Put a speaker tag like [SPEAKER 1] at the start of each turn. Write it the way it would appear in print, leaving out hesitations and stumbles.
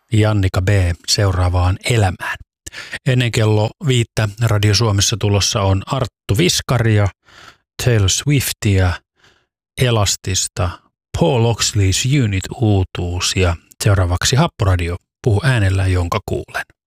[SPEAKER 1] Jannika B. seuraavaan elämään. Ennen kello 5 Radio Suomessa tulossa on Arttu Viskaria, Taylor Swiftia, Elastista, Paul Oxley's Unit uutuus ja seuraavaksi Happoradio puhuu äänellä, jonka kuulen.